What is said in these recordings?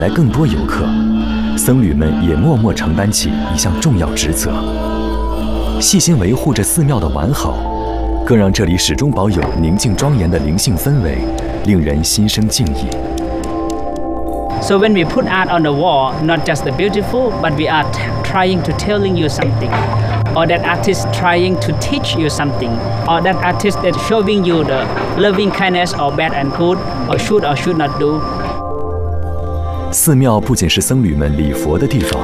来更多游客，僧侣们也默默承担起一项重要职责，细心维护着寺庙的完好，更让这里始终保有宁静庄严的灵性氛围，令人心生敬意。 So when we put art on the wall, not just the beautiful, but we are trying to telling you something, or that artist trying to teach you something, or that artist that showing you the loving kindness or bad and good, or should not do. 寺庙不仅是僧侣们礼佛的地方，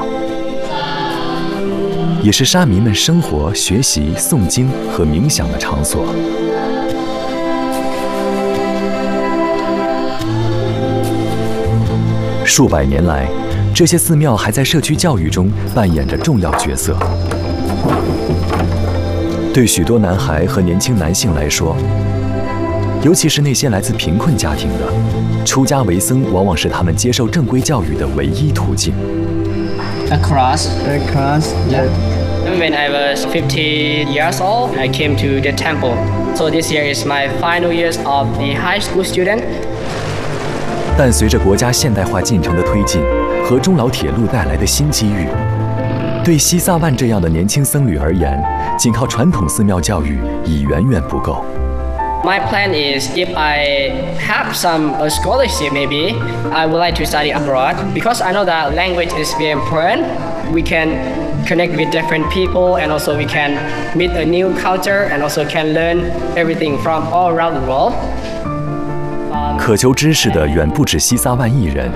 也是沙弥们生活、学习、诵经和冥想的场所。数百年来，这些寺庙还在社区教育中扮演着重要角色。对许多男孩和年轻男性来说，尤其是那些来自贫困家庭的，出家为僧往往是他们接受正规教育的唯一途径。 A cross. Yeah. When I was 15 years old, I came to the temple. So this year is my final years of the high school student. 但随着国家现代化进程的推进和中老铁路带来的新机遇，对西萨万这样的年轻僧侣而言，仅靠传统寺庙教育已远远不够。 My plan is if I have some scholarship, maybe I would like to study abroad because I know that language is very important. We can connect with different people and also we can meet a new culture and also can learn everything from all around the world. 渴求知识的远不止西萨万一人。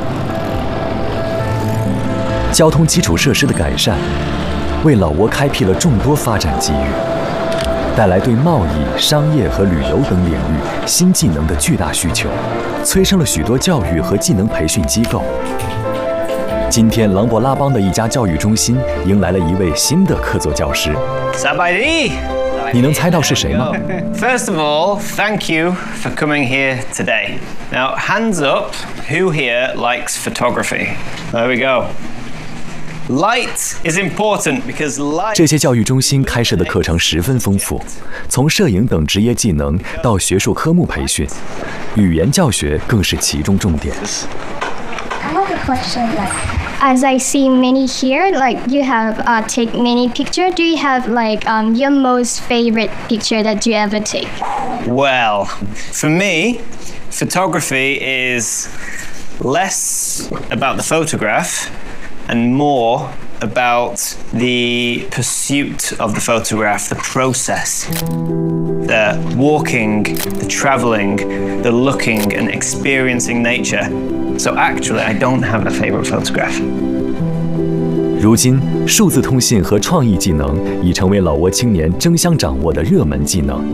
交通基础设施的改善，为老挝开辟了众多发展机遇，带来对贸易、商业和旅游等领域新技能的巨大需求，催生了许多教育和技能培训机构。今天，琅勃拉邦的一家教育中心迎来了一位新的客座教师。 Sabaidi. 你能猜到是谁吗？ First of all, thank you for coming here today. Now, hands up, who here likes photography? There we go. Light is important because light. 这些教育中心开设的课程十分丰富，从摄影等职业技能到学术科目培训，语言教学更是其中重点。 I have a question. As I see many here, like you have take many picture. Do you have like your most favorite picture that you ever take? Well, for me, photography is less about the photograph and more about the pursuit of the photograph, the process, the walking, the traveling, the looking and experiencing nature. So actually, I don't have a favorite photograph. 如今，数字通信和创意技能已成为老挝青年争相掌握的热门技能。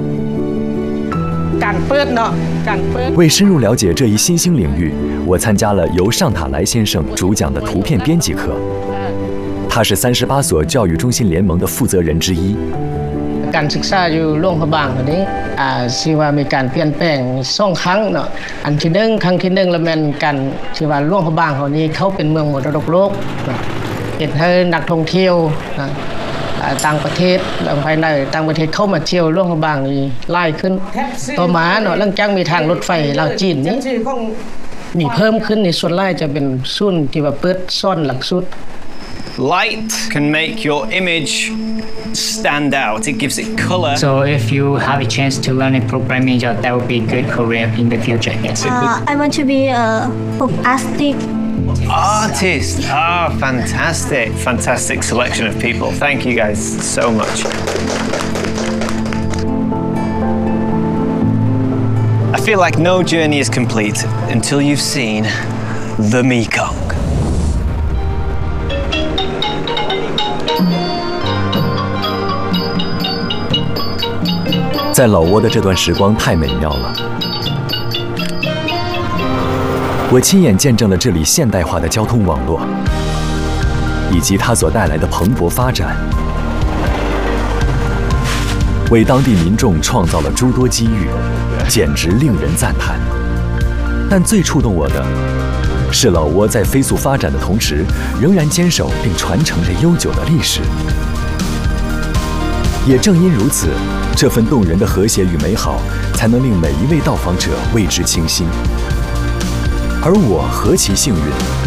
为深入了解这一新兴领域，我参加了由尚塔莱先生主讲的图片编辑课。他是38所教育中心联盟的负责人之一。 การศึกษาอยู่หลวงพระบางอันนี้ชื่อว่ามีการเปลี่ยนแปลง2 ครั้งเนาะอันที่หนึ่งครั้งที่1แล้วแม่นกันชื่อว่าหลวงพระบางเขานี้เขาเป็นเมืองมรดกโลกเห็นให้นักท่องเที่ยวต่างประเทศภายในต่างประเทศเข้ามาเที่ยวหลวงพระบางนี่ไล่ขึ้นต่อมาเนาะหลังจากมีทางรถไฟลาวจีนนี้มีเพิ่มขึ้นในส่วนไล่จะเป็นศูนย์ที่ว่าเปิดซ่อนหลักสูตร Light can make your image stand out. It gives it color. So if you have a chance to learn a programming job, that would be a good career in the future. Yes. I want to be a artist. Artist. Ah, fantastic. Fantastic selection of people. Thank you guys so much. I feel like no journey is complete until you've seen the Mekong. 在老挝的这段时光太美妙了，我亲眼见证了这里现代化的交通网络，以及它所带来的蓬勃发展，为当地民众创造了诸多机遇，简直令人赞叹。但最触动我的是老挝在飞速发展的同时，仍然坚守并传承着悠久的历史。也正因如此，这份动人的和谐与美好，才能令每一位到访者为之倾心。 而我何其幸运，